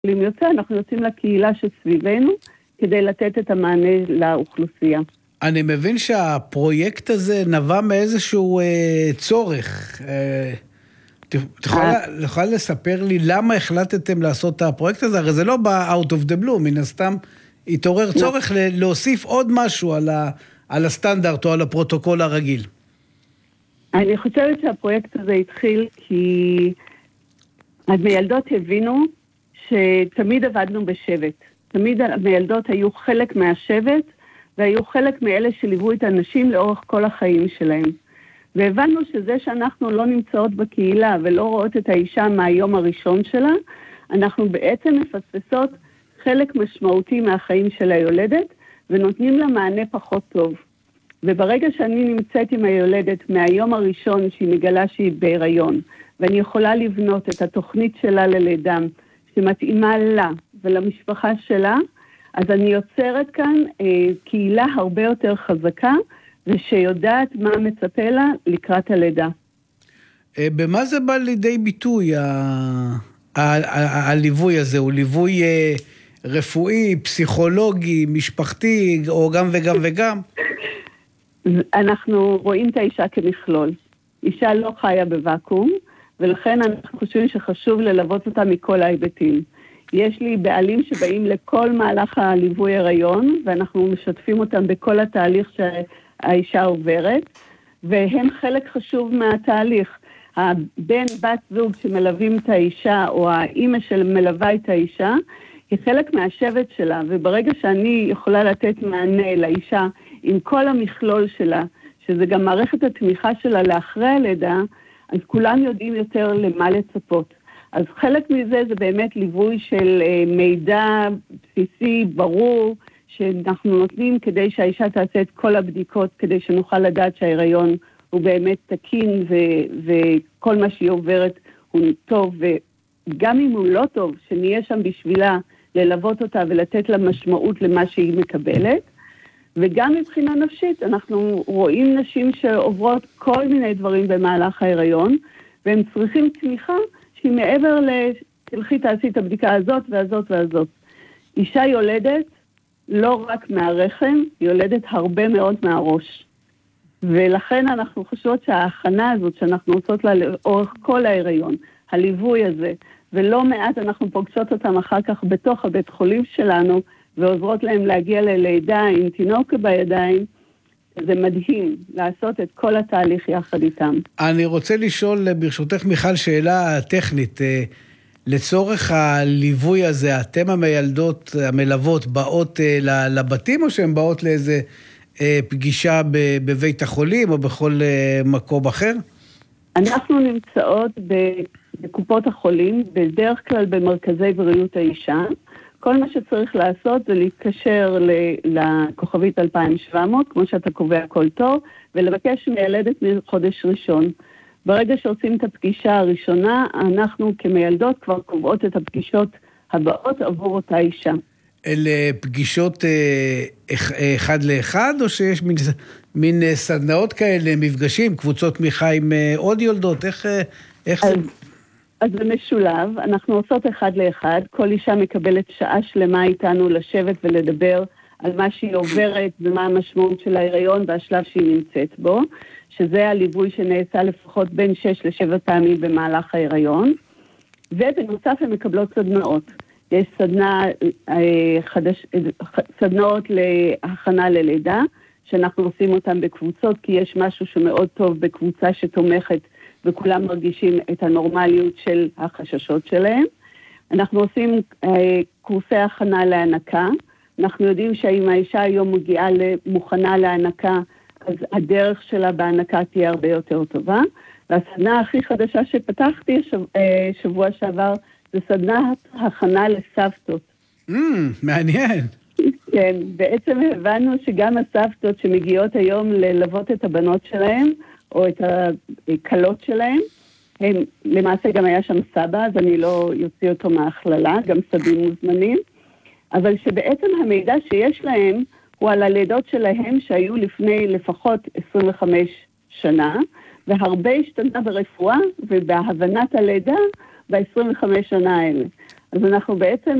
יוצא, אנחנו יוצאים לקהילה שסביבנו, כדי לתת את המענה לאוכלוסייה. אני מבין שהפרויקט הזה נבע מאיזשהו צורך. תוכל לספר לי למה החלטתם לעשות את הפרויקט הזה? הרי זה לא בא out of the blue, מן הסתם התעורר צורך להוסיף עוד משהו על הסטנדרט או על הפרוטוקול הרגיל. אני חושבת שהפרויקט הזה התחיל כי המילדות הבינו שתמיד עבדנו בשבט. תמיד המילדות היו חלק מהשבט, והיו חלק מאלה שליוו את האנשים לאורך כל החיים שלהם. והבנו שזה שאנחנו לא נמצאות בקהילה ולא רואות את האישה מהיום הראשון שלה, אנחנו בעצם מפספסות חלק משמעותי מהחיים של היולדת, ונותנים לה מענה פחות טוב. וברגע שאני נמצאת עם היולדת מהיום הראשון שהיא מגלה שהיא בהיריון, ואני יכולה לבנות את התוכנית שלה ללידה, שמתאימה לה ולמשפחה שלה, אז אני יוצרת כאן קהילה הרבה יותר חזקה, ושיודעת מה מצפה לה לקראת הלידה. במה זה בא לידי ביטוי, הליווי הזה? הוא ליווי רפואי, פסיכולוגי, משפחתי, או גם וגם וגם? אנחנו רואים את האישה כמכלול. אישה לא חיה בוואקום, ולכן אנחנו חושבים שחשוב ללוות אותה מכל ההיבטים. יש לי בעלים שבאים לכל מהלך הליווי הריון, ואנחנו משתפים אותם בכל התהליך שהאישה עוברת, והם חלק חשוב מהתהליך. הבן, בת זוג שמלווים את האישה, או האמא שמלווה את האישה, היא חלק מהשבט שלה, וברגע שאני יכולה לתת מענה לאישה עם כל המכלול שלה, שזה גם מערכת התמיכה שלה לאחרי הלידה, אז כולם יודעים יותר למה לצפות. אז חלק מזה זה באמת ליווי של מידע בסיסי, ברור, שאנחנו נותנים כדי שהאישה תעשה את כל הבדיקות, כדי שנוכל לדעת שההיריון הוא באמת תקין, וכל מה שהיא עוברת הוא טוב, וגם אם הוא לא טוב, שנהיה שם בשבילה ללוות אותה ולתת לה משמעות למה שהיא מקבלת. וגם מבחינה נפשית, אנחנו רואים נשים שעוברות כל מיני דברים במהלך ההיריון, והם צריכים תמיכה שהיא מעבר תלכי תעשי את הבדיקה הזאת והזאת והזאת. אישה יולדת לא רק מהרחם, יולדת הרבה מאוד מהראש. ולכן אנחנו חושבות שההכנה הזאת שאנחנו עושות לה לאורך כל ההיריון, הליווי הזה, ולא מעט אנחנו פוגשות אותם אחר כך בתוך הבית חולים שלנו, ועוזרות להם להגיע ללידה עם תינוק בידיים, זה מדהים לעשות את כל התהליך יחד איתם. אני רוצה לשאול ברשותך מיכל שאלה טכנית, לצורך הליווי הזה, אתם המילדות, המלוות באות לבתים או שהן באות לאיזה פגישה בבית החולים או בכל מקום אחר? אנחנו נמצאות בקופות החולים, בדרך כלל במרכזי בריאות האישה, כל מה שצריך לעשות זה להתקשר לכוכבית 2700, כמו שאתה קובע כל תור, ולבקש מילדת מחודש ראשון. ברגע שעושים את הפגישה הראשונה, אנחנו כמילדות כבר קובעות את הפגישות הבאות עבור אותה אישה. אלה פגישות אחד לאחד, או שיש מין סדנאות כאלה, מפגשים, קבוצות תמיכה עם עוד יולדות? איך זה? אז זה משולב, אנחנו עושות אחד לאחד, כל אישה מקבלת שעה שלמה איתנו לשבת ולדבר על מה שהיא עוברת ומה המשמעות של ההיריון והשלב שהיא נמצאת בו, שזה הליווי שנעשה לפחות בין 6 ל-7 פעמים במהלך ההיריון, ובנוסף הן מקבלות סדנאות. יש סדנאות להכנה ללידה, שאנחנו עושים אותן בקבוצות, כי יש משהו שמאוד טוב בקבוצה שתומכת וכולם מרגישים את הנורמליות של החששות שלהם. אנחנו עושים קורסי הכנה להנקה. אנחנו יודעים שאם האישה היום מגיעה מוכנה להנקה, אז הדרך שלה בהנקה תהיה הרבה יותר טובה. והסדנה הכי חדשה שפתחתי שבוע שעבר, זה סדנת הכנה לסבתות. מעניין. כן, בעצם הבנו שגם הסבתות שמגיעות היום ללוות את הבנות שלהם, או את הקלות שלהם, הם, למעשה גם היה שם סבא, אז אני לא יוציא אותו מהכללה, גם סבים מוזמנים, אבל שבעצם המידע שיש להם, הוא על הלידות שלהם שהיו לפני לפחות 25 שנה, והרבה השתנה ברפואה ובהבנת הלידה ב-25 שנה האלה. אז אנחנו בעצם